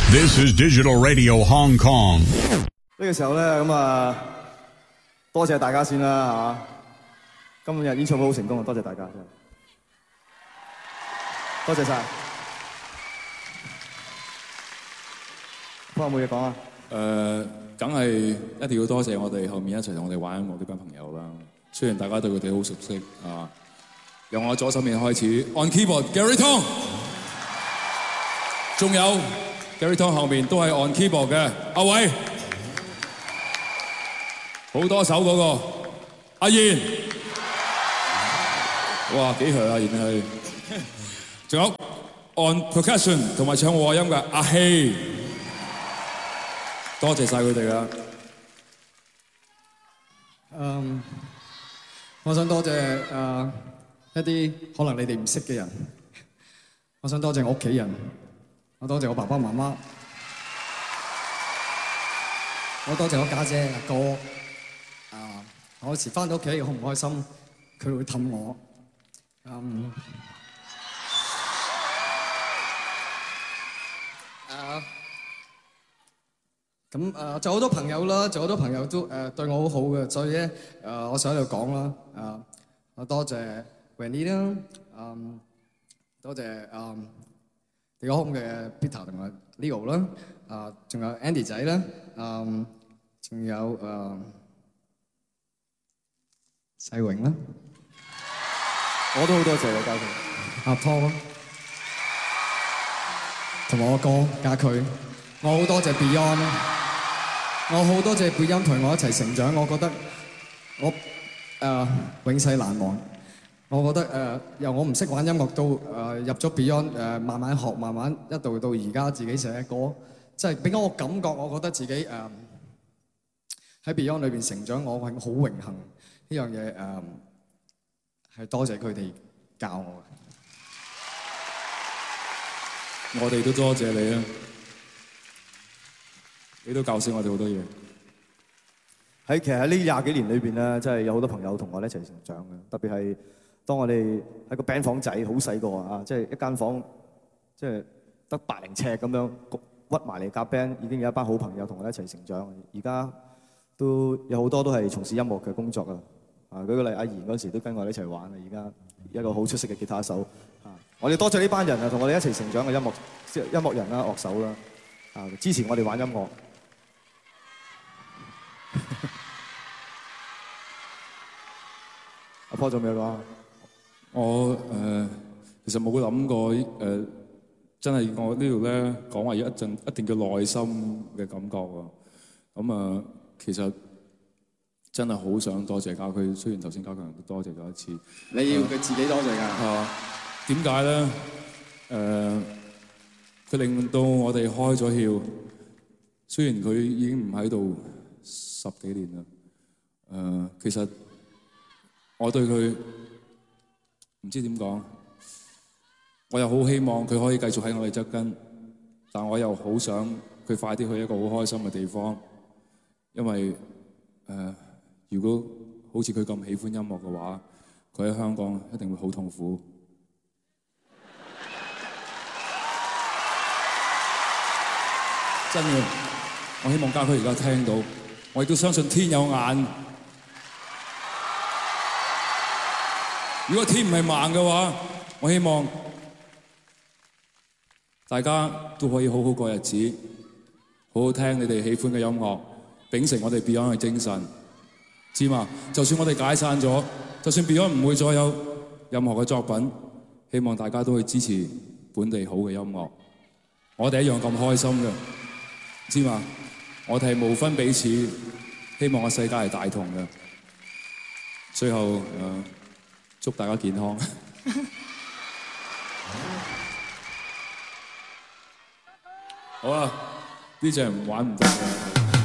This is Digital Radio Hong Kong。 呢個時候咧，咁啊，多謝大家先啦嚇。今日演唱會好成功啊，多謝大家真係，多謝晒。有冇嘢講啊？ 梗係一定要多謝我哋後面一齊同我哋玩音樂呢班朋友啦。雖然大家對佢哋好熟悉啊，由我左手面開始 ，on keyboard Gary Tong， 仲有 Gary Tong 後面都係 on keyboard 嘅阿偉，好多手嗰個阿賢，哇幾響啊，然係，仲有 on percussion 同埋唱和音嘅阿希。多謝晒佢哋啦。 我想多謝一啲可能你哋唔識嘅人。我想多謝我屋企人，我多謝我爸爸媽媽，我多謝我家姐阿哥。我有時返到屋企好唔開心，佢會氹我。咁就好多朋友啦，就好多朋友都對我好好嘅，所以咧我想喺度講啦，我多謝 Wendy 啦，多謝地哥空嘅 Peter 同埋 Leo 啦，仲有 Andy 仔啦，仲有世榮啦， 我都好多謝你家佢， 阿 Paul 同埋我哥家駒，我好多謝 Beyond 啦。我好多謝貝音同我一齊成長，我覺得我永世難忘。我覺得由我唔識玩音樂到入咗 Beyond， 慢慢學，慢慢一度到而家自己寫歌，即係俾我感覺，我覺得自己喺 Beyond 裏邊成長，我係好榮幸呢樣嘢係多謝佢哋教我嘅。 我哋都多謝你啊！你都教識我哋好多嘢。 其實喺呢20幾年裏邊咧，真係有好多朋友同我哋一齊成長嘅。特別係當我哋喺個 band 房仔好細個啊，即係一間房，即係得80尺咁樣屈埋嚟夾 band，已經有一班好朋友同我哋一齊成長。而家都有好多都係從事音樂嘅工作啊。舉個例，阿賢嗰時都跟我哋一齊玩啊。而家一個好出色嘅吉他手啊。我哋多謝呢班人啊，同我哋一齊成長嘅音樂人啦、樂手啦，支持我哋玩音樂。阿 Paul 仲有咩講？ 我其實冇諗過真係我呢度咧講話一定叫內心嘅感覺喎。咁其實真係好想多謝家駒，雖然頭先家強都多謝咗一次。 你要佢自己多謝㗎。 點解咧？佢令到我哋開咗竅，雖然佢已經唔喺度10幾年啦。其實我對佢唔知點講，我又好希望佢可以繼續喺我哋側跟，但我又好想佢快啲去一個好開心嘅地方，因為如果好似佢咁喜歡音樂嘅話，佢喺香港一定會好痛苦。真嘅，我希望家駒而家聽到，我亦都相信天有眼。如果天唔係盲嘅話，我希望大家都可以好好過日子，好好聽你哋喜歡嘅音樂，秉承我哋 Beyond 嘅精神，知嘛？就算我哋解散咗，就算 Beyond 唔會再有任何嘅作品，希望大家都會支持本地好嘅音樂。我哋一樣咁開心嘅，知嘛？我哋係無分彼此，希望個世界係大同嘅。最後祝大家健康。好啦，呢隻玩唔得嘅。